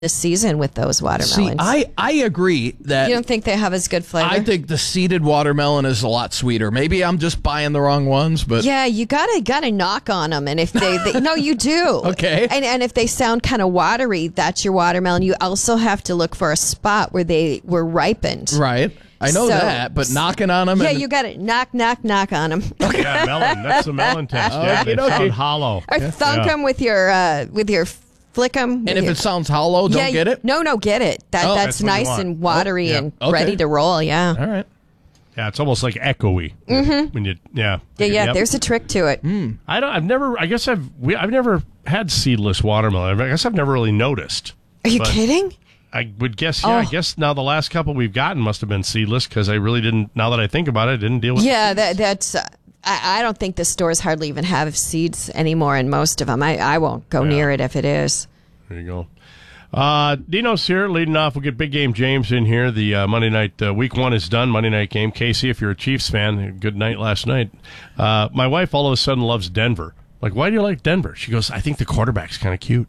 this season with those watermelons. See, I agree that you don't think they have as good flavor? I think the seeded watermelon is a lot sweeter. Maybe I'm just buying the wrong ones, but yeah, you gotta knock on them, and if they no, you do. Okay, and if they sound kind of watery, that's your watermelon. You also have to look for a spot where they were ripened. Right. I know that, but knocking on them. Yeah, you got to knock on them. Yeah, melon. That's the melon test. Yeah, they sound hollow. Or thunk them with your flick them. And if it sounds hollow, don't get it? No, get it. That's nice and watery and ready to roll, yeah. All right. Yeah, it's almost like echoey. Mm-hmm. When you, Yeah, there's a trick to it. I've never had seedless watermelon. I guess I've never really noticed. Are you kidding? I would guess, I guess now the last couple we've gotten must have been seedless because I really didn't, now that I think about it, I didn't deal with that's... I don't think the stores hardly even have seeds anymore in most of them. I won't go near it if it is. There you go. Dino's here leading off. We'll get Big Game James in here. The Monday night, week one is done, Monday night game. Casey, if you're a Chiefs fan, good night last night. My wife all of a sudden loves Denver. Like, why do you like Denver? She goes, I think the quarterback's kind of cute.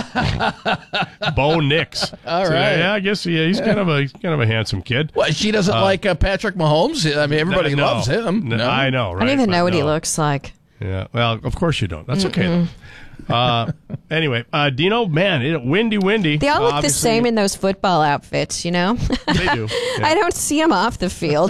Bo Nix. All right. Yeah, I guess he's kind of a handsome kid. Well, she doesn't like Patrick Mahomes. I mean, everybody loves him. No. I know, right? I don't even know what he looks like. Yeah, well, of course you don't. That's okay, though. Anyway, Dino, man, windy. They all look the same in those football outfits, you know? They do. Yeah. I don't see them off the field.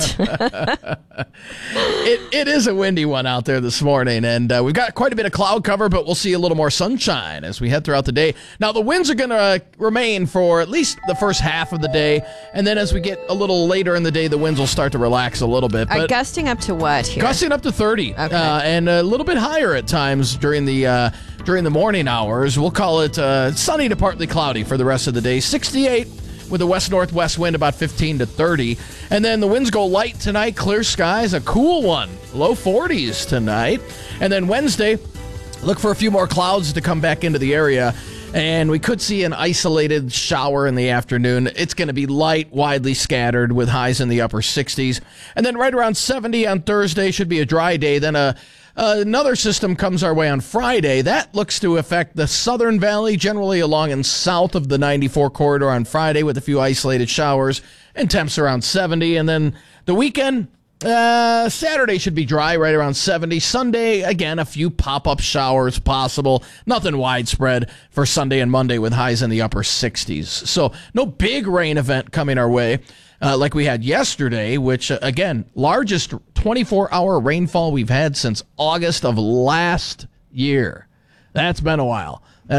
It is a windy one out there this morning, and we've got quite a bit of cloud cover, but we'll see a little more sunshine as we head throughout the day. Now, the winds are going to remain for at least the first half of the day, and then as we get a little later in the day, the winds will start to relax a little bit. But gusting up to what here? Gusting up to 30, and a little bit higher at times during the morning hours. We'll call it sunny to partly cloudy for the rest of the day. 68 with a west-northwest wind about 15 to 30. And then the winds go light tonight, clear skies, a cool one, low 40s tonight. And then Wednesday, look for a few more clouds to come back into the area. And we could see an isolated shower in the afternoon. It's going to be light, widely scattered with highs in the upper 60s. And then right around 70 on Thursday should be a dry day. Then another system comes our way on Friday. That looks to affect the southern valley, generally along and south of the 94 corridor on Friday with a few isolated showers and temps around 70. And then the weekend, Saturday should be dry, right around 70. Sunday, again, a few pop-up showers possible. Nothing widespread for Sunday and Monday with highs in the upper 60s. So no big rain event coming our way. Like we had yesterday, which, again, largest 24-hour rainfall we've had since August of last year. That's been a while.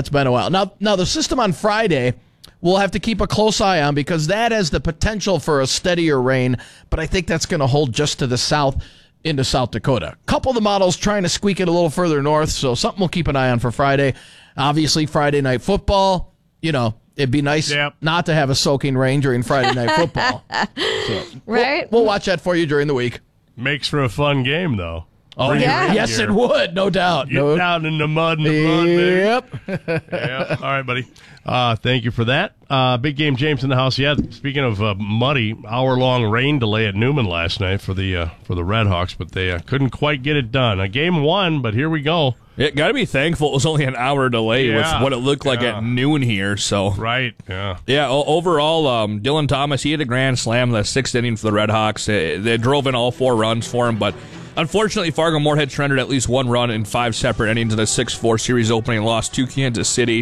Now the system on Friday, we'll have to keep a close eye on because that has the potential for a steadier rain, but I think that's going to hold just to the south into South Dakota. Couple of the models trying to squeak it a little further north, so something we'll keep an eye on for Friday. Obviously, Friday night football, it'd be nice not to have a soaking rain during Friday night football. So right? We'll watch that for you during the week. Makes for a fun game, though. Oh, yeah. Yes, it would, no doubt. Get down in the mud and the blood, baby. Yep. Yeah. All right, buddy. Thank you for that. Big Game James in the house. Yeah, speaking of muddy, hour-long rain delay at Newman last night for the Redhawks, but they couldn't quite get it done. Game one, but here we go. Yeah, got to be thankful it was only an hour delay with what it looked like at noon here. So right, yeah. Yeah, overall, Dylan Thomas, he had a grand slam the sixth inning for the Redhawks. They drove in all 4 runs for him, but unfortunately, Fargo-Moorhead surrendered at least 1 run in 5 separate innings in the 6-4 series opening loss to Kansas City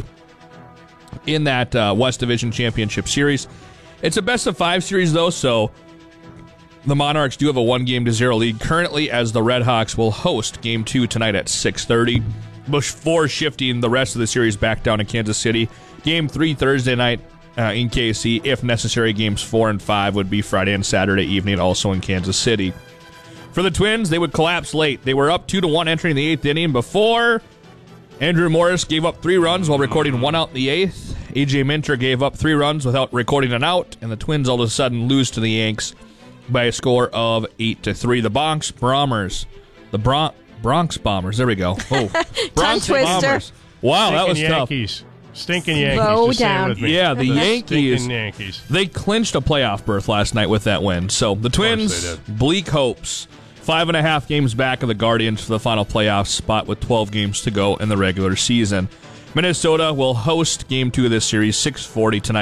in that West Division Championship Series. It's a best-of-5 series, though, so the Monarchs do have a 1-0 lead currently as the Redhawks will host Game 2 tonight at 6:30 before shifting the rest of the series back down to Kansas City. Game 3 Thursday night in KC. If necessary, Games 4 and 5 would be Friday and Saturday evening, also in Kansas City. For the Twins, they would collapse late. They were up 2-1 entering the 8th inning before Andrew Morris gave up 3 runs while recording 1 out in the 8th. A.J. Minter gave up 3 runs without recording an out, and the Twins all of a sudden lose to the Yanks by a score of 8-3. The Bronx Bombers. Bronx Bombers. There we go. Oh, Bronx Bombers. Wow, that was Yankees. tough. Stinking Yankees. Slow just down. with me. Yeah, the Yankees. Yankees. They clinched a playoff berth last night with that win. So the Twins, bleak hopes. 5.5 games back of the Guardians for the final playoff spot with 12 games to go in the regular season. Minnesota will host Game 2 of this series, 6:40 tonight.